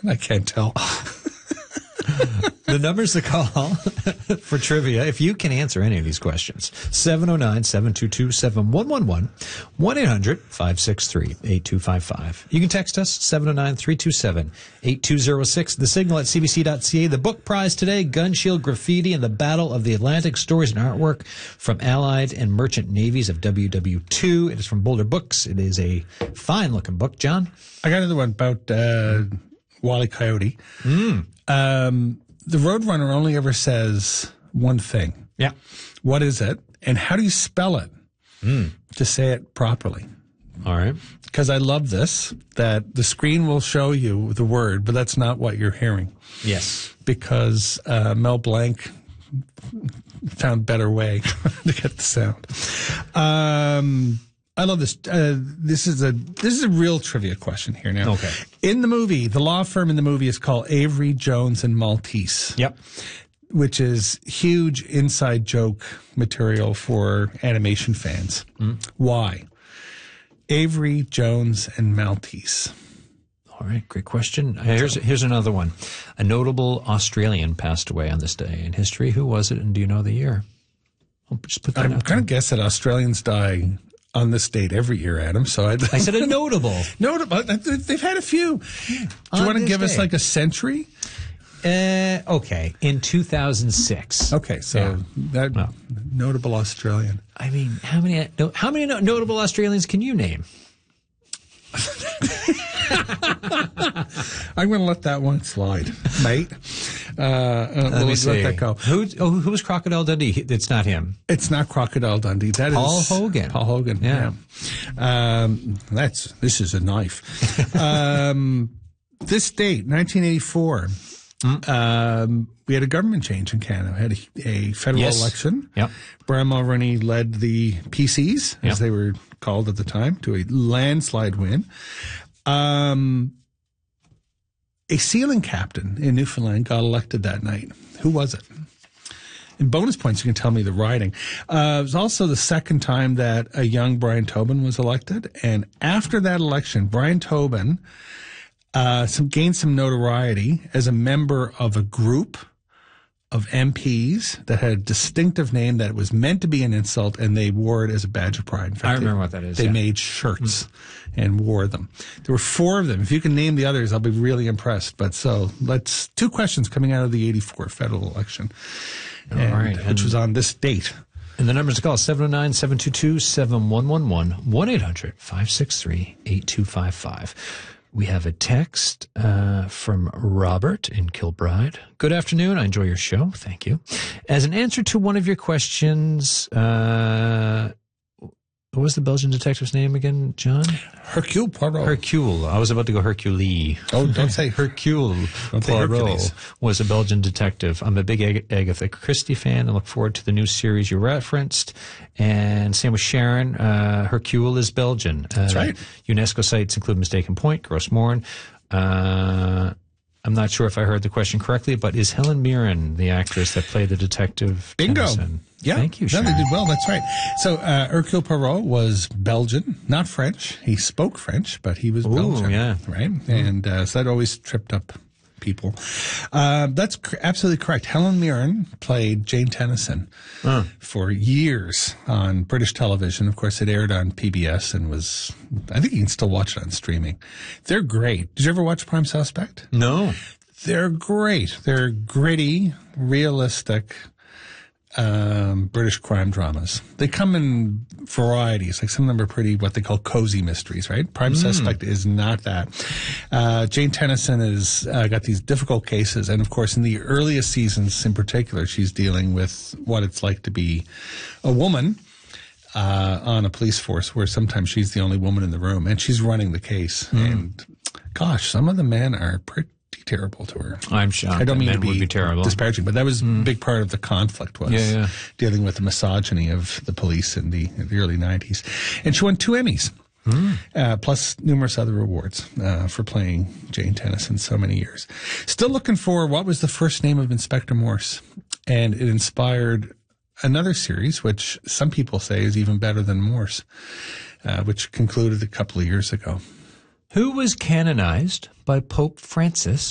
I can't tell. The numbers to call for trivia, if you can answer any of these questions, 709-722-7111, 1-800-563-8255. You can text us, 709-327-8206, the signal at cbc.ca. The book prize today, Gun Shield Graffiti and the Battle of the Atlantic, stories and artwork from Allied and Merchant Navies of WW2. It is from Boulder Books. It is a fine-looking book. John? I got another one about Wile E. Coyote. The Roadrunner only ever says one thing. Yeah. What is it? And how do you spell it? To say it properly. All right. Because I love this, that the screen will show you the word, but that's not what you're hearing. Yes. Because Mel Blanc found a better way to get the sound. I love this. This is a real trivia question here now. Okay. In the movie, the law firm in the movie is called Avery, Jones, and Maltese. Yep. Which is huge inside joke material for animation fans. Why? Avery, Jones, and Maltese. All right, great question. Here's another one. A notable Australian passed away on this day in history. Who was it, and do you know the year? I'll just put that I'm out going to there. guess that Australians die on this date every year, Adam. So I said a notable. Notable. They've had a few. Do you want to give us like a century? Okay, in 2006. Okay, so notable Australian. I mean, how many notable Australians can you name? I'm going to let that one slide, mate. Let me see. Let that go. Who was Crocodile Dundee? It's not him. It's not Crocodile Dundee. That Paul is Hogan. Paul Hogan. Yeah. This is a knife. This date, 1984. We had a government change in Canada. We had a federal election. Yep. Brian Mulroney led the PCs, as they were called at the time, to a landslide win. A sealing captain in Newfoundland got elected that night. Who was it? In bonus points, you can tell me the riding. It was also the second time that a young Brian Tobin was elected. And after that election, Brian Tobin gained some notoriety as a member of a group of MPs that had a distinctive name that was meant to be an insult, and they wore it as a badge of pride. In fact, I remember what that is. They made shirts and wore them. There were 4 of them. If you can name the others, I'll be really impressed. But so let's 2 questions coming out of the 84 federal election, which was on this date. And the numbers to call 709-722-7111, 1-800-563-8255. We have a text from Robert in Kilbride. Good afternoon. I enjoy your show. Thank you. As an answer to one of your questions, what was the Belgian detective's name again, John? Hercule Poirot. Hercule. I was about to go Hercule. Oh, don't say Hercule. Don't say Poirot was a Belgian detective. I'm a big Agatha Christie fan and look forward to the new series you referenced. And same with Sharon. Hercule is Belgian. That's right. UNESCO sites include Mistaken Point, Gross Morn. I'm not sure if I heard the question correctly, but is Helen Mirren the actress that played the detective? Bingo. Tennyson? Yeah. Thank you, Sharon. No, they did well. That's right. So Hercule Poirot was Belgian, not French. He spoke French, but he was Belgian. Yeah. Right? And so that always tripped up people. That's absolutely correct. Helen Mirren played Jane Tennyson for years on British television. Of course, it aired on PBS and was, I think you can still watch it on streaming. They're great. Did you ever watch Prime Suspect? No. They're great. They're gritty, realistic, British crime dramas. They come in varieties. Like some of them are pretty, what they call cozy mysteries, right? Prime Suspect is not that. Jane Tennyson has got these difficult cases. And of course, in the earliest seasons in particular, she's dealing with what it's like to be a woman on a police force where sometimes she's the only woman in the room and she's running the case. And gosh, some of the men are pretty terrible to her. I'm shocked. I don't mean to be terrible. disparaging, but that was a big part of the conflict was dealing with the misogyny of the police in the early 90s. And she won 2 Emmys, plus numerous other awards for playing Jane Tennyson so many years. Still looking for what was the first name of Inspector Morse, and it inspired another series, which some people say is even better than Morse, which concluded a couple of years ago. Who was canonized by Pope Francis